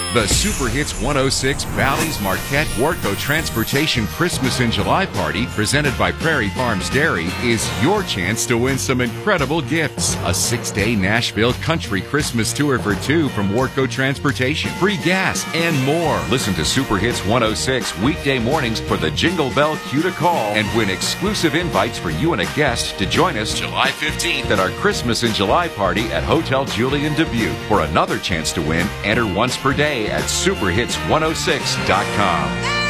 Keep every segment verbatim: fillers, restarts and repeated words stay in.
The Super Hits one oh six Bally's Marquette Warco Transportation Christmas in July Party, presented by Prairie Farms Dairy, is your chance to win some incredible gifts. A six-day Nashville country Christmas tour for two from Warco Transportation, free gas, and more. Listen to Super Hits one oh six weekday mornings for the Jingle Bell cue to call and win exclusive invites for you and a guest to join us July fifteenth at our Christmas in July Party at Hotel Julian Dubuque. For another chance to win, enter once per day at super hits one oh six dot com.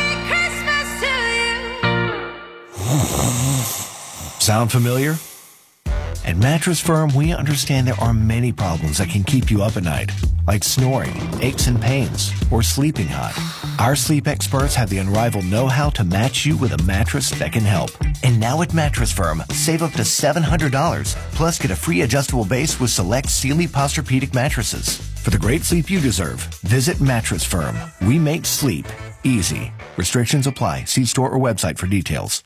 Sound familiar? At Mattress Firm, we understand there are many problems that can keep you up at night, like snoring, aches and pains, or sleeping hot. Our sleep experts have the unrivaled know-how to match you with a mattress that can help. And now at Mattress Firm, save up to seven hundred dollars, plus get a free adjustable base with select Sealy Posturepedic mattresses. For the great sleep you deserve, visit Mattress Firm. We make sleep easy. Restrictions apply. See store or website for details.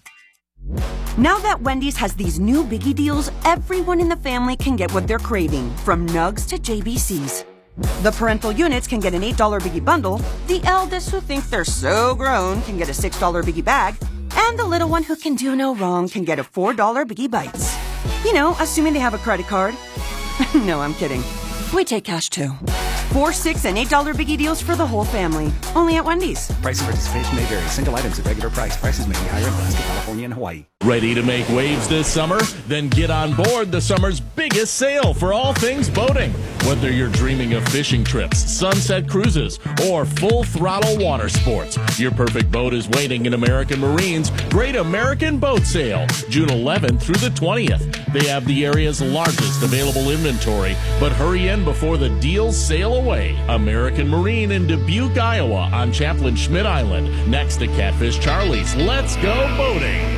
Now that Wendy's has these new biggie deals, everyone in the family can get what they're craving, from nugs to J B Cs. The parental units can get an eight dollar biggie bundle, the eldest who thinks they're so grown can get a six dollar biggie bag, and the little one who can do no wrong can get a four dollar biggie bites. You know, assuming they have a credit card. No, I'm kidding. We take cash too. Four, six, and eight dollar biggie deals for the whole family. Only at Wendy's. Price and participation may vary. Single items at regular price. Prices may be higher in Alaska, California, and Hawaii. Ready to make waves this summer? Then get on board the summer's biggest sale for all things boating. Whether you're dreaming of fishing trips, sunset cruises, or full throttle water sports, your perfect boat is waiting in American Marine's Great American Boat Sale, June eleventh through the twentieth. They have the area's largest available inventory, but hurry in before the deals sail away. American Marine in Dubuque, Iowa, on Chaplain Schmidt Island, next to Catfish Charlie's. Let's go boating!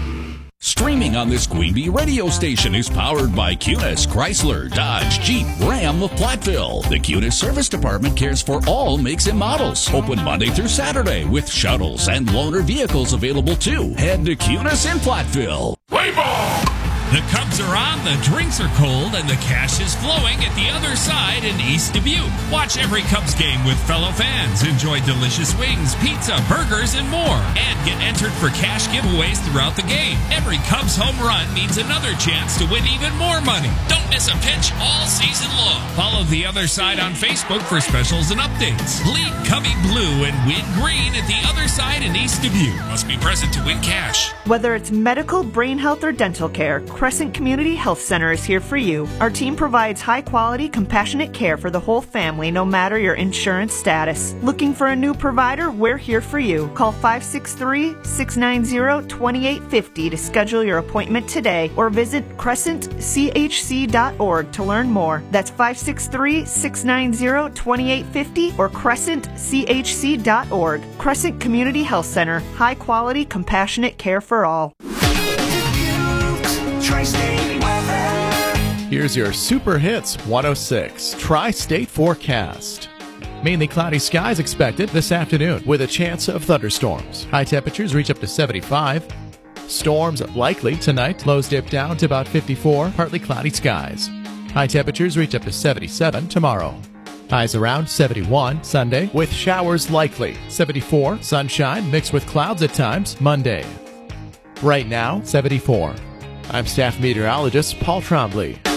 Streaming on this Queen Bee radio station is powered by Cunis, Chrysler, Dodge, Jeep, Ram of Platteville. The Cunis Service Department cares for all makes and models. Open Monday through Saturday with shuttles and loaner vehicles available too. Head to Cunis in Platteville. Play ball! The Cubs are on, the drinks are cold, and the cash is flowing at the other side in East Dubuque. Watch every Cubs game with fellow fans. Enjoy delicious wings, pizza, burgers, and more. And get entered for cash giveaways throughout the game. Every Cubs home run means another chance to win even more money. Don't miss a pitch all season long. Follow the other side on Facebook for specials and updates. Bleed Cubby Blue and win green at the other side in East Dubuque. Must be present to win cash. Whether it's medical, brain health, or dental care, Crescent Community Health Center is here for you. Our team provides high-quality, compassionate care for the whole family, no matter your insurance status. Looking for a new provider? We're here for you. Call five six three, six nine zero, two eight five zero to schedule your appointment today, or visit crescent c h c dot org to learn more. That's five six three, six nine zero, two eight five zero or crescent c h c dot org. Crescent Community Health Center. High-quality, compassionate care for all. Here's your Super Hits one oh six Tri-State forecast. Mainly cloudy skies expected this afternoon with a chance of thunderstorms. High temperatures reach up to seventy-five. Storms likely tonight. Lows dip down to about fifty-four. Partly cloudy skies. High temperatures reach up to seventy-seven tomorrow. Highs around seventy-one Sunday with showers likely. seventy-four sunshine mixed with clouds at times Monday. Right now, seventy-four. I'm staff meteorologist Paul Trombley.